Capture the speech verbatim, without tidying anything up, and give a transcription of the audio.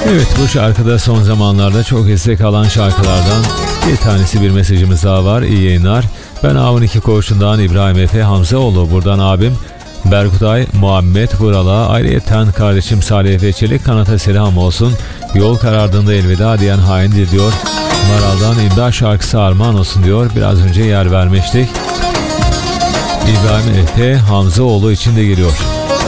Evet, bu şarkıda son zamanlarda çok istek alan şarkılardan bir tanesi. Bir mesajımız daha var. İyi yayınlar. Ben A on iki Koğuşu'ndan İbrahim Efe Hamzaoğlu. Buradan abim Berkutay Muhammed Vural'a, ayrıyeten kardeşim Salih Efe Çelik Kanat'a selam olsun. Yol karardığında elveda diyen haindir diyor. Maral'dan İmdat şarkısı armağan olsun diyor. Biraz önce yer vermiştik. İbrahim Efe Hamzaoğlu için de geliyor.